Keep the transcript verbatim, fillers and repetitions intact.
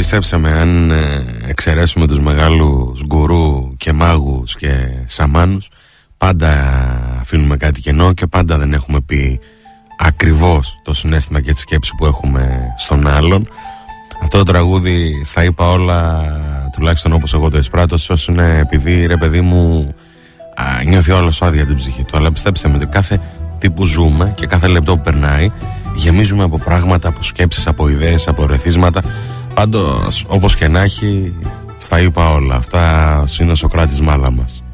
Πιστέψτε με, αν εξαιρέσουμε τους μεγάλους γκουρού και μάγους και σαμάνους, πάντα αφήνουμε κάτι κενό και πάντα δεν έχουμε πει ακριβώς το συναίσθημα και τη σκέψη που έχουμε στον άλλον. Αυτό το τραγούδι στα είπα όλα, τουλάχιστον όπως εγώ το εισπράττω, όσο είναι επειδή, ρε παιδί μου, α, νιώθει όλος άδεια την ψυχή του. Αλλά πιστέψτε με ότι κάθε τι που ζούμε και κάθε λεπτό που περνάει γεμίζουμε από πράγματα, από σκέψεις, από ιδέες, από ρεθίσματα. Πάντως, όπως και να έχει, στα είπα όλα. Αυτά είναι ο Σωκράτης Μάλα μας.